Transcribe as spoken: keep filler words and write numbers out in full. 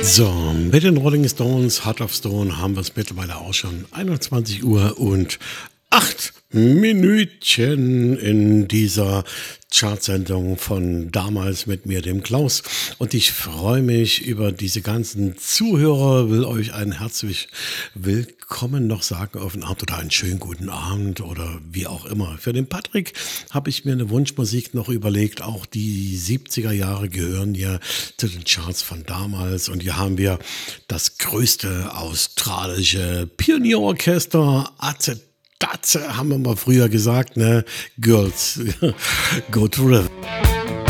So, mit den Rolling Stones, Heart of Stone, haben wir es mittlerweile auch schon einundzwanzig Uhr und acht Minütchen in dieser Chartsendung von damals mit mir, dem Klaus. Und ich freue mich über diese ganzen Zuhörer, will euch ein herzlich willkommen noch sagen auf den Abend oder einen schönen guten Abend oder wie auch immer. Für den Patrick habe ich mir eine Wunschmusik noch überlegt. Auch die siebziger Jahre gehören ja zu den Charts von damals. Und hier haben wir das größte australische Pionierorchester, A Z Datze, haben wir mal früher gesagt, ne? Girls, go to the